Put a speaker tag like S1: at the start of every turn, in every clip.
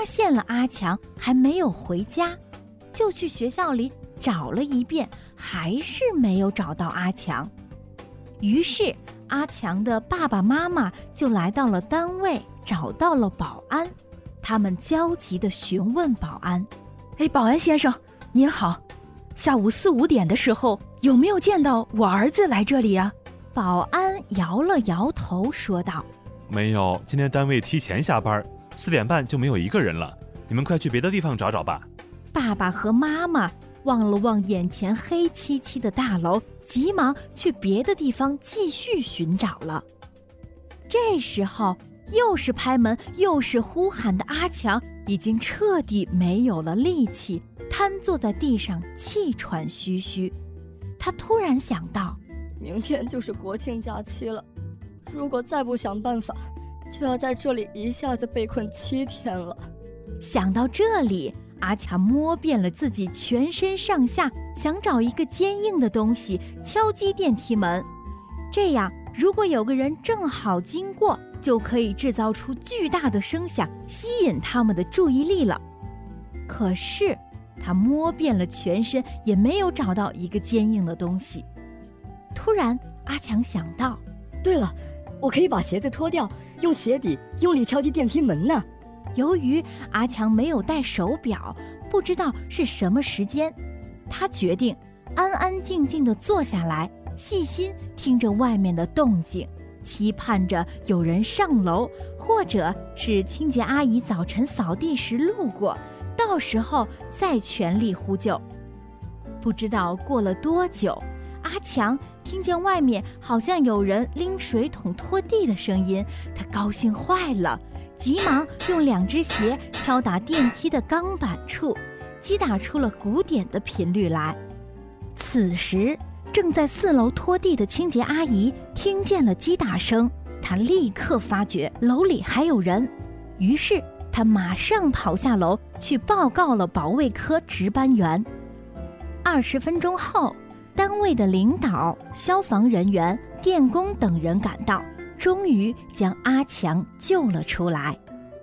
S1: 发现了阿强还没有回家，就去学校里找了一遍，还是没有找到阿强。于是阿强的爸爸妈妈就来到了单位，找到了保安。他们焦急地询问保安：
S2: 保安先生您好，下午4、5点的时候有没有见到我儿子来这里啊？
S1: 保安摇了摇头说道：
S3: 没有，今天单位提前下班，4点半就没有一个人了，你们快去别的地方找找吧。
S1: 爸爸和妈妈望了望眼前黑漆漆的大楼，急忙去别的地方继续寻找了。这时候又是拍门又是呼喊的阿强已经彻底没有了力气，瘫坐在地上气喘吁吁。他突然想到，
S4: 明天就是国庆假期了，如果再不想办法，就要在这里一下子被困7天了。
S1: 想到这里，阿强摸遍了自己全身上下，想找一个坚硬的东西敲击电梯门，这样如果有个人正好经过，就可以制造出巨大的声响，吸引他们的注意力了。可是他摸遍了全身，也没有找到一个坚硬的东西。突然阿强想到，
S4: 对了，我可以把鞋子脱掉，用鞋底用力敲击电梯门呢。
S1: 由于阿强没有带手表，不知道是什么时间，他决定安安静静地坐下来，细心听着外面的动静，期盼着有人上楼，或者是清洁阿姨早晨扫地时路过，到时候再全力呼救。不知道过了多久，阿强听见外面好像有人拎水桶拖地的声音，他高兴坏了，急忙用2只鞋敲打电梯的钢板处，击打出了鼓点的频率来。此时正在4楼拖地的清洁阿姨听见了击打声，她立刻发觉楼里还有人，于是她马上跑下楼去报告了保卫科值班员。20分钟后，单位的领导、消防人员、电工等人赶到，终于将阿强救了出来。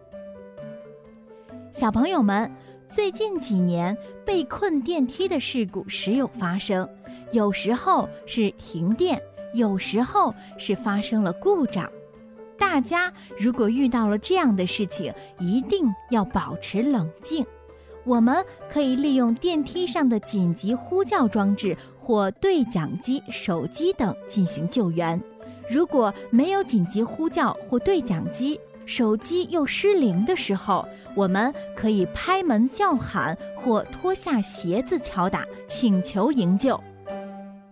S1: 小朋友们，最近几年被困电梯的事故时有发生，有时候是停电，有时候是发生了故障。大家如果遇到了这样的事情，一定要保持冷静。我们可以利用电梯上的紧急呼叫装置或对讲机、手机等进行救援。如果没有紧急呼叫或对讲机，手机又失灵的时候，我们可以拍门叫喊或脱下鞋子敲打，请求营救。